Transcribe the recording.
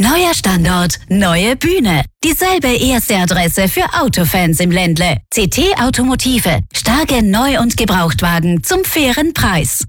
Neuer Standort, neue Bühne. Dieselbe erste Adresse für Autofans im Ländle. CT Automotive. Starke Neu- und Gebrauchtwagen zum fairen Preis.